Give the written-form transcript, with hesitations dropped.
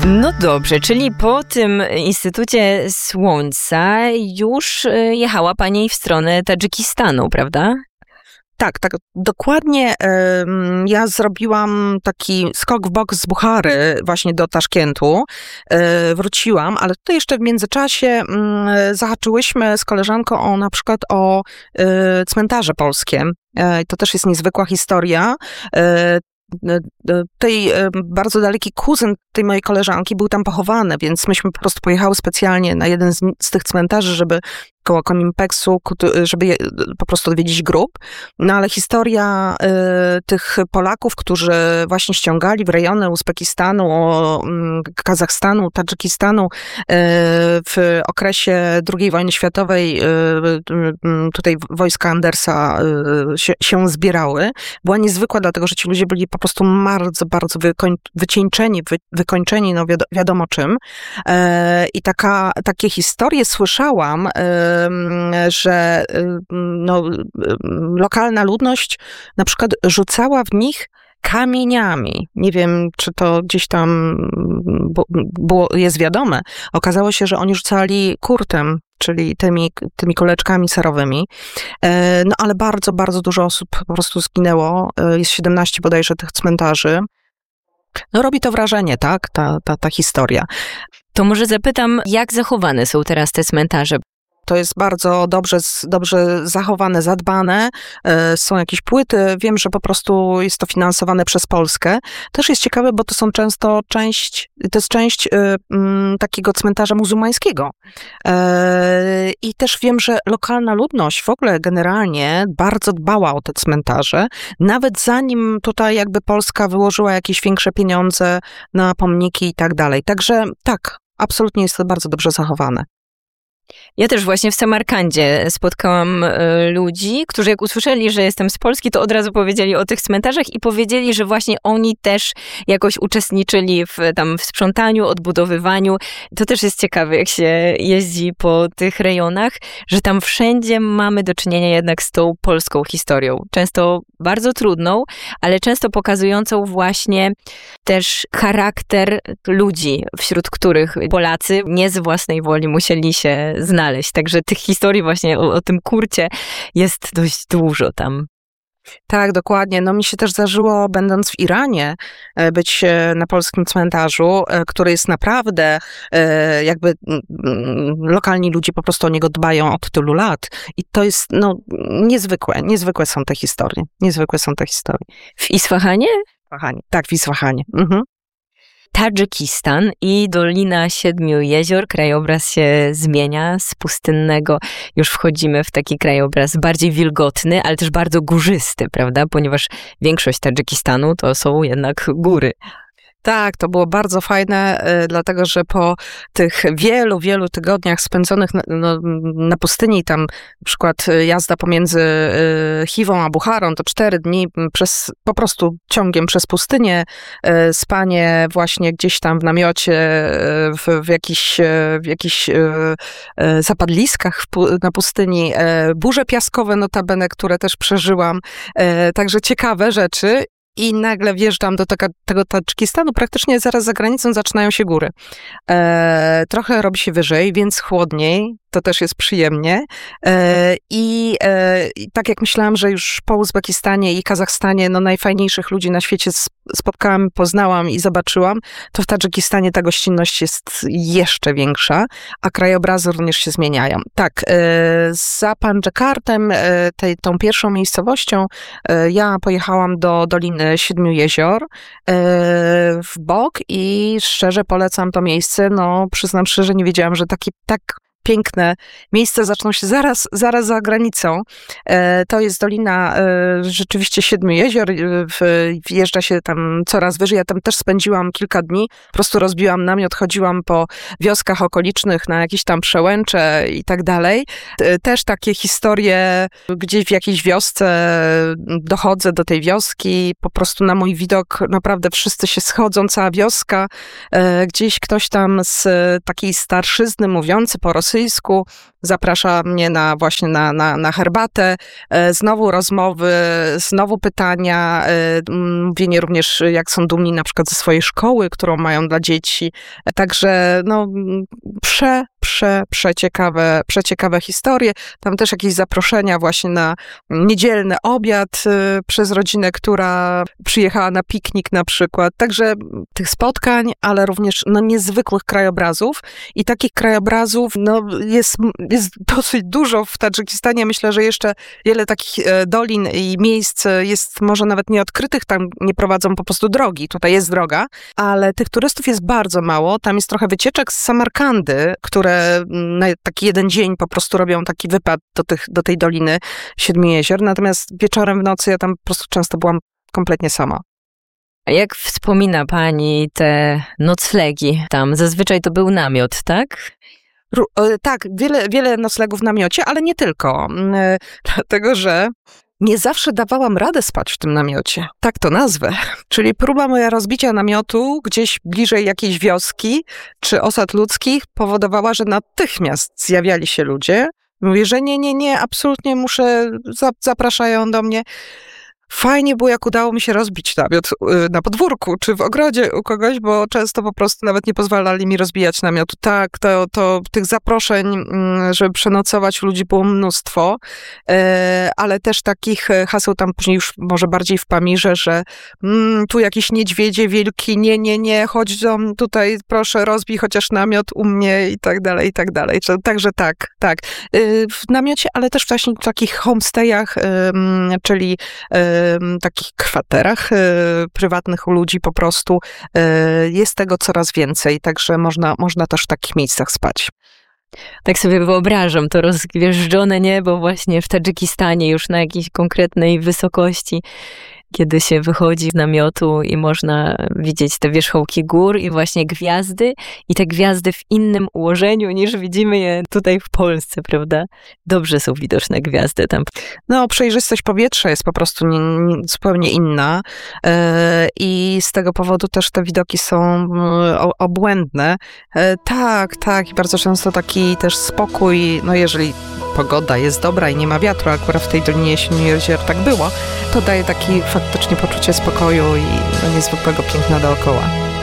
No dobrze, czyli po tym Instytucie Słońca już jechała pani w stronę Tadżykistanu, prawda? Tak, dokładnie. Ja zrobiłam taki skok w bok z Buchary właśnie do Taszkentu. Wróciłam, ale tutaj jeszcze w międzyczasie zahaczyłyśmy z koleżanką na przykład o cmentarze polskie. To też jest niezwykła historia. Tej bardzo daleki kuzyn tej mojej koleżanki był tam pochowany, więc myśmy po prostu pojechały specjalnie na jeden z tych cmentarzy, żeby koło Konimpeksu, żeby po prostu odwiedzić grób. No ale historia tych Polaków, którzy właśnie ściągali w rejony Uzbekistanu, Kazachstanu, Tadżykistanu w okresie II wojny światowej, tutaj wojska Andersa się zbierały, była niezwykła, dlatego że ci ludzie byli po prostu bardzo, bardzo wykończeni, no wiadomo czym. I takie historie słyszałam, że no, lokalna ludność na przykład rzucała w nich kamieniami. Nie wiem, czy to gdzieś tam jest wiadome. Okazało się, że oni rzucali kurtem, czyli tymi kuleczkami serowymi. No ale bardzo, bardzo dużo osób po prostu zginęło. Jest 17 bodajże tych cmentarzy. No robi to wrażenie, tak? Ta historia. To może zapytam, jak zachowane są teraz te cmentarze? To jest bardzo dobrze zachowane, zadbane. Są jakieś płyty. Wiem, że po prostu jest to finansowane przez Polskę. Też jest ciekawe, bo to jest część takiego cmentarza muzułmańskiego. I też wiem, że lokalna ludność w ogóle generalnie bardzo dbała o te cmentarze, nawet zanim tutaj jakby Polska wyłożyła jakieś większe pieniądze na pomniki i tak dalej. Także tak, absolutnie jest to bardzo dobrze zachowane. Ja też właśnie w Samarkandzie spotkałam ludzi, którzy jak usłyszeli, że jestem z Polski, to od razu powiedzieli o tych cmentarzach i powiedzieli, że właśnie oni też jakoś uczestniczyli w sprzątaniu, odbudowywaniu. To też jest ciekawe, jak się jeździ po tych rejonach, że tam wszędzie mamy do czynienia jednak z tą polską historią. Często bardzo trudną, ale często pokazującą właśnie też charakter ludzi, wśród których Polacy nie z własnej woli musieli się znaleźć. Także tych historii właśnie o tym kurcie jest dość dużo tam. Tak, dokładnie. No mi się też zdarzyło, będąc w Iranie, być na polskim cmentarzu, który jest naprawdę jakby lokalni ludzie po prostu o niego dbają od tylu lat. I to jest no niezwykłe są te historie. Niezwykłe są te historie. W Isfahanie? Tak, w Isfahanie. Mhm. Tadżykistan i Dolina Siedmiu Jezior. Krajobraz się zmienia z pustynnego. Już wchodzimy w taki krajobraz bardziej wilgotny, ale też bardzo górzysty, prawda? Ponieważ większość Tadżykistanu to są jednak góry. Tak, to było bardzo fajne, dlatego że po tych wielu tygodniach spędzonych na pustyni, tam na przykład jazda pomiędzy Chiwą a Bucharą, to 4 dni po prostu ciągiem przez pustynię, spanie właśnie gdzieś tam w namiocie, w jakichś zapadliskach na pustyni, burze piaskowe notabene, które też przeżyłam, także ciekawe rzeczy. I nagle wjeżdżam do tego Tadżykistanu, praktycznie zaraz za granicą zaczynają się góry. Trochę robi się wyżej, więc chłodniej, to też jest przyjemnie. I tak jak myślałam, że już po Uzbekistanie i Kazachstanie, no najfajniejszych ludzi na świecie spotkałam, poznałam i zobaczyłam, to w Tadżykistanie ta gościnność jest jeszcze większa, a krajobrazy również się zmieniają. Tak, za Pandżakartem, tą pierwszą miejscowością, ja pojechałam do Doliny Siedmiu Jezior w bok i szczerze polecam to miejsce. No, przyznam szczerze, nie wiedziałam, że tak piękne miejsca zaczną się zaraz za granicą. To jest dolina rzeczywiście Siedmiu Jezior. Wjeżdża się tam coraz wyżej. Ja tam też spędziłam kilka dni. Po prostu rozbiłam namiot, chodziłam po wioskach okolicznych na jakieś tam przełęcze i tak dalej. Też takie historie, gdzieś w jakiejś wiosce dochodzę do tej wioski. Po prostu na mój widok naprawdę wszyscy się schodzą, cała wioska. Gdzieś ktoś tam z takiej starszyzny mówiący po rosyjsku rosyjsku, zaprasza mnie właśnie na herbatę, znowu rozmowy, znowu pytania, mówienie również, jak są dumni na przykład ze swojej szkoły, którą mają dla dzieci. Także no, przeciekawe historie. Tam też jakieś zaproszenia właśnie na niedzielny obiad przez rodzinę, która przyjechała na piknik na przykład. Także tych spotkań, ale również no, niezwykłych krajobrazów. I takich krajobrazów no, jest dosyć dużo w Tadżykistanie. Myślę, że jeszcze wiele takich dolin i miejsc jest może nawet nieodkrytych. Tam nie prowadzą po prostu drogi. Tutaj jest droga, ale tych turystów jest bardzo mało. Tam jest trochę wycieczek z Samarkandy, które na taki jeden dzień po prostu robią taki wypad do tej Doliny Siedmiu Jezior. Natomiast wieczorem w nocy ja tam po prostu często byłam kompletnie sama. A jak wspomina pani te noclegi tam? Zazwyczaj to był namiot, tak? Tak, wiele noclegów w namiocie, ale nie tylko. Dlatego, że nie zawsze dawałam radę spać w tym namiocie. Tak to nazwę. Czyli próba moja rozbicia namiotu gdzieś bliżej jakiejś wioski czy osad ludzkich powodowała, że natychmiast zjawiali się ludzie. Mówię, że nie, absolutnie muszę, zapraszają do mnie. Fajnie było, jak udało mi się rozbić namiot na podwórku, czy w ogrodzie u kogoś, bo często po prostu nawet nie pozwalali mi rozbijać namiotu. Tak, to tych zaproszeń, żeby przenocować u ludzi było mnóstwo, ale też takich haseł tam później już może bardziej w Pamirze, że tu jakieś niedźwiedzie, wilki, nie, chodź tutaj, proszę, rozbij chociaż namiot u mnie i tak dalej, i tak dalej. Także tak. W namiocie, ale też właśnie w takich homestayach, czyli takich kwaterach prywatnych u ludzi po prostu jest tego coraz więcej, także można też w takich miejscach spać. Tak sobie wyobrażam to rozgwieżdżone niebo właśnie w Tadżykistanie już na jakiejś konkretnej wysokości, kiedy się wychodzi z namiotu i można widzieć te wierzchołki gór i właśnie gwiazdy i te gwiazdy w innym ułożeniu niż widzimy je tutaj w Polsce, prawda? Dobrze są widoczne gwiazdy tam. No, przejrzystość powietrza jest po prostu zupełnie inna i z tego powodu też te widoki są obłędne. Tak, i bardzo często taki też spokój, no jeżeli pogoda jest dobra i nie ma wiatru, akurat w tej Dolinie Siedmiu Jezior tak było, to daje taki faktycznie poczucie spokoju i niezwykłego piękna dookoła.